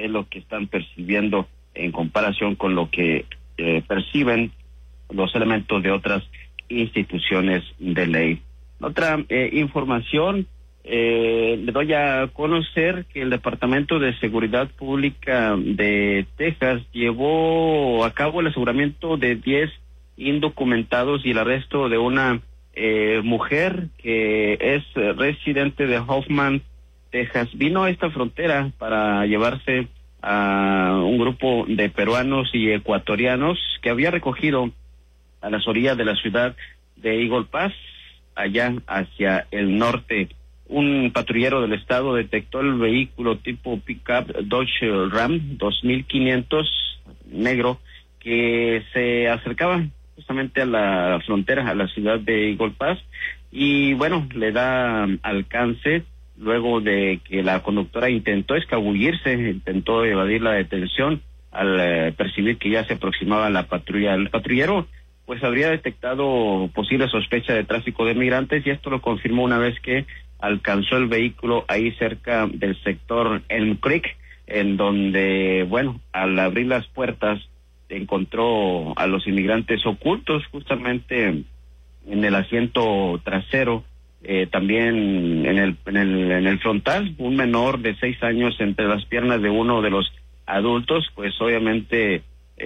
es lo que están percibiendo en comparación con lo que perciben los elementos de otras instituciones de ley. Otra información, le doy a conocer que el Departamento de Seguridad Pública de Texas llevó a cabo el aseguramiento de 10 indocumentados y el arresto de una mujer que es residente de Hoffman, Texas. Vino a esta frontera para llevarse a un grupo de peruanos y ecuatorianos que había recogido a las orillas de la ciudad de Eagle Pass, allá hacia el norte. Un patrullero del estado detectó el vehículo tipo pickup Dodge Ram 2500 negro que se acercaba justamente a la frontera, a la ciudad de Eagle Pass, y bueno, le da alcance luego de que la conductora intentó escabullirse, intentó evadir la detención al percibir que ya se aproximaba la patrulla. El patrullero pues habría detectado posible sospecha de tráfico de migrantes y esto lo confirmó una vez que alcanzó el vehículo ahí cerca del sector Elm Creek, en donde, bueno, al abrir las puertas encontró a los inmigrantes ocultos justamente en el asiento trasero, también en el frontal, un menor de 6 años entre las piernas de uno de los adultos, pues obviamente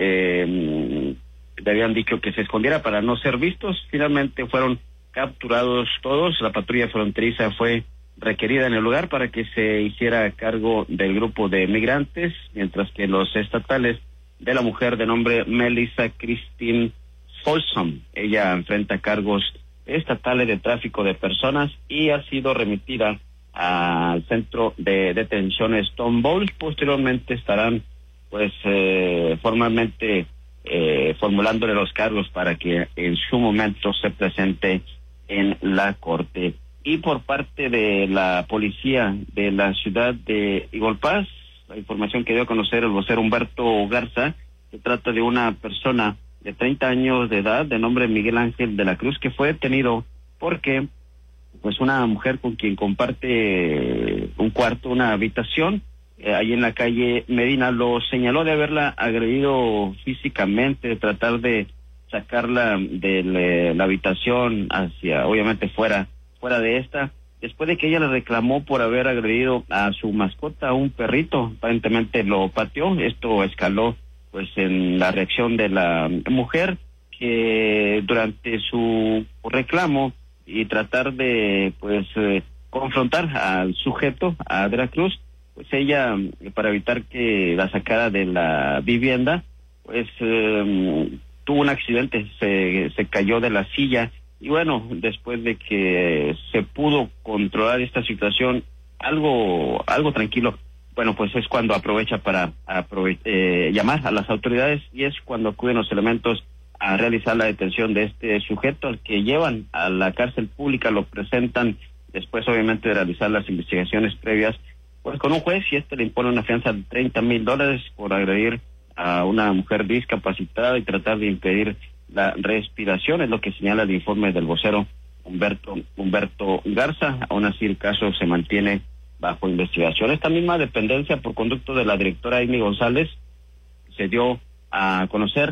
le habían dicho que se escondiera para no ser vistos. Finalmente fueron capturados todos. La patrulla fronteriza fue requerida en el lugar para que se hiciera cargo del grupo de migrantes, mientras que los estatales de la mujer de nombre Melissa Christine Folsom, ella enfrenta cargos estatales de tráfico de personas y ha sido remitida al centro de detención Stonewall. Posteriormente estarán pues formalmente formulándole los cargos para que en su momento se presente en la corte. Y por parte de la policía de la ciudad de Eagle Pass, la información que dio a conocer el vocero Humberto Garza, se trata de una persona de 30 años de edad, de nombre Miguel Ángel de la Cruz, que fue detenido porque pues una mujer con quien comparte un cuarto, una habitación, ahí en la calle Medina, lo señaló de haberla agredido físicamente, de tratar de sacarla de la habitación hacia, obviamente fuera de esta, después de que ella le reclamó por haber agredido a su mascota, un perrito. Aparentemente lo pateó. Esto escaló pues en la reacción de la mujer, que durante su reclamo y tratar de pues confrontar al sujeto, a De la Cruz, pues ella, para evitar que la sacara de la vivienda, pues tuvo un accidente, se cayó de la silla. Y bueno, después de que se pudo controlar esta situación algo tranquilo, bueno, pues es cuando aprovecha para llamar a las autoridades, y es cuando acuden los elementos a realizar la detención de este sujeto, al que llevan a la cárcel pública, lo presentan después obviamente de realizar las investigaciones previas pues con un juez, y le impone una fianza de $30,000 por agredir a una mujer discapacitada y tratar de impedir la respiración, es lo que señala el informe del vocero Humberto Garza. Aún así el caso se mantiene bajo investigación. Esta misma dependencia, por conducto de la directora Amy González, se dio a conocer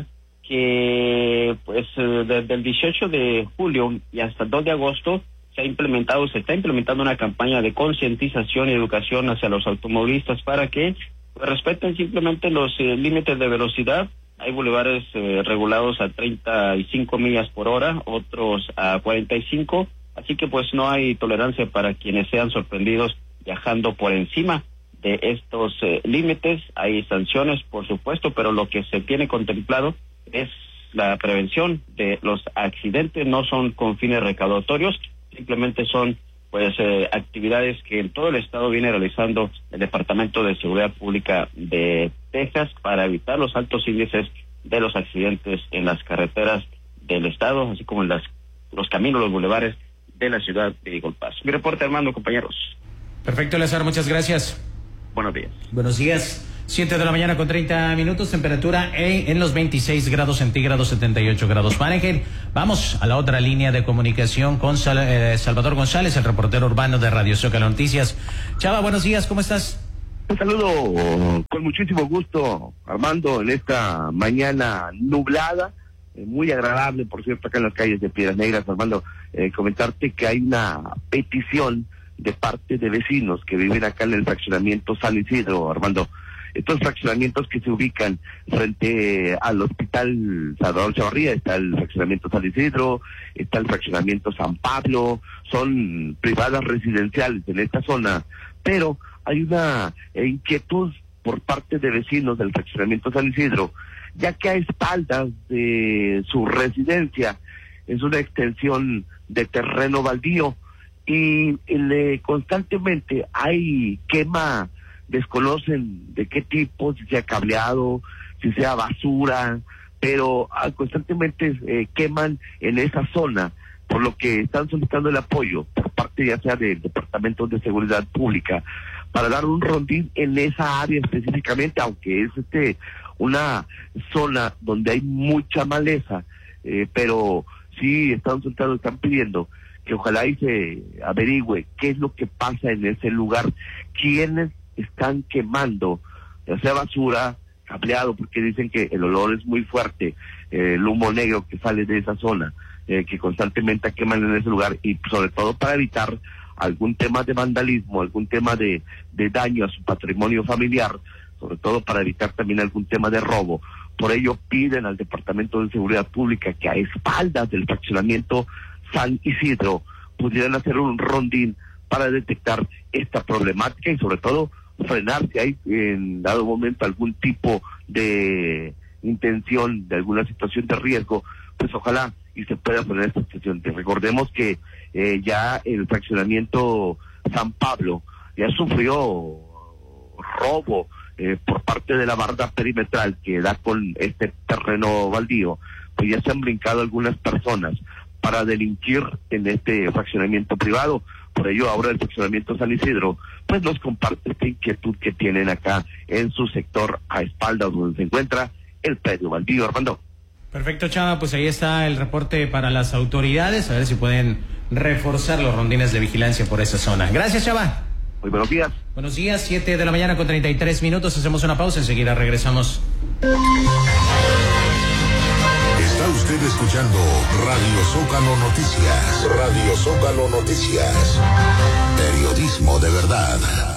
que pues desde el 18 de julio y hasta el 2 de agosto se está implementando una campaña de concientización y educación hacia los automovilistas para que pues respeten simplemente los límites de velocidad. Hay bulevares regulados a 35 millas por hora, otros a 45, así que pues no hay tolerancia para quienes sean sorprendidos viajando por encima de estos límites. Hay sanciones, por supuesto, pero lo que se tiene contemplado es la prevención de los accidentes. No son con fines recaudatorios, simplemente son pues actividades que en todo el estado viene realizando el Departamento de Seguridad Pública de Texas para evitar los altos índices de los accidentes en las carreteras del estado, así como en los caminos, los bulevares de la ciudad de Eagle Pass. Mi reporte, Armando, compañeros. Perfecto, Eleazar, muchas gracias. Buenos días. Buenos días. 7 de la mañana con 30 minutos, temperatura en los 26 grados centígrados, 78 grados Fahrenheit. Vamos a la otra línea de comunicación con Salvador González, el reportero urbano de Radio Zócalo Noticias. Chava, buenos días, ¿cómo estás? Un saludo con muchísimo gusto, Armando, en esta mañana nublada, muy agradable, por cierto, acá en las calles de Piedras Negras. Armando, comentarte que hay una petición de parte de vecinos que viven acá en el fraccionamiento San Isidro, Armando. Estos fraccionamientos que se ubican frente al Hospital Salvador Chavarría, está el fraccionamiento San Isidro, está el fraccionamiento San Pablo, son privadas residenciales en esta zona, pero hay una inquietud por parte de vecinos del fraccionamiento San Isidro, ya que a espaldas de su residencia es una extensión de terreno baldío y constantemente hay quema. Desconocen de qué tipo, si sea cableado, si sea basura, pero constantemente queman en esa zona, por lo que están solicitando el apoyo por parte ya sea del Departamento de Seguridad Pública para dar un rondín en esa área específicamente, aunque es una zona donde hay mucha maleza, pero sí están solicitando, están pidiendo que ojalá y se averigüe qué es lo que pasa en ese lugar, quiénes están quemando, ya sea basura, cableado, porque dicen que el olor es muy fuerte, el humo negro que sale de esa zona, que constantemente queman en ese lugar, y sobre todo para evitar algún tema de vandalismo, algún tema de daño a su patrimonio familiar, sobre todo para evitar también algún tema de robo. Por ello piden al Departamento de Seguridad Pública que a espaldas del fraccionamiento San Isidro pudieran hacer un rondín para detectar esta problemática y sobre todo frenar si hay en dado momento algún tipo de intención de alguna situación de riesgo, pues ojalá y se pueda frenar esta situación. Recordemos que ya el fraccionamiento San Pablo ya sufrió robo por parte de la barda perimetral que da con este terreno baldío, pues ya se han brincado algunas personas para delinquir en este fraccionamiento privado. Por ello ahora el fraccionamiento San Isidro pues nos comparte esta inquietud que tienen acá en su sector a espaldas donde se encuentra el predio baldío, Armando. Perfecto, Chava, pues ahí está el reporte para las autoridades, a ver si pueden reforzar los rondines de vigilancia por esa zona. Gracias, Chava. Muy buenos días. Buenos días, 7 de la mañana con 33 minutos, hacemos una pausa, enseguida regresamos. Está usted escuchando Radio Zócalo Noticias. Radio Zócalo Noticias. Periodismo de verdad.